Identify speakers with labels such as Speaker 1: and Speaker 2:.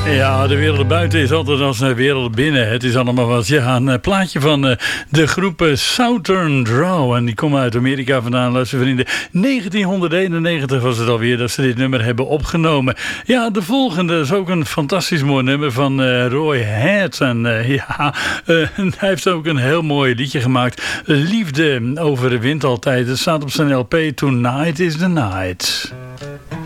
Speaker 1: Ja, de wereld buiten is altijd als een wereld binnen. Het is allemaal wat. Ja, een plaatje van de groep Southern Draw. En die komen uit Amerika vandaan, luister vrienden. 1991 was het alweer dat ze dit nummer hebben opgenomen. Ja, de volgende is ook een fantastisch mooi nummer van Roy Head. En hij heeft ook een heel mooi liedje gemaakt. Liefde overwint altijd. Het staat op zijn LP Tonight is the Night.